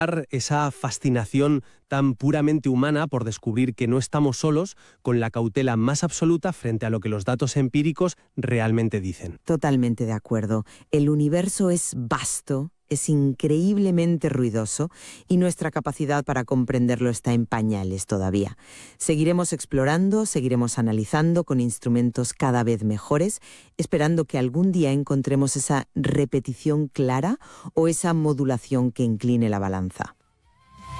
esa fascinación tan puramente humana por descubrir que no estamos solos, con la cautela más absoluta frente a lo que los datos empíricos realmente dicen. Totalmente de acuerdo. El universo es vasto, es increíblemente ruidoso y nuestra capacidad para comprenderlo está en pañales todavía. Seguiremos explorando, seguiremos analizando con instrumentos cada vez mejores, esperando que algún día encontremos esa repetición clara o esa modulación que incline la balanza.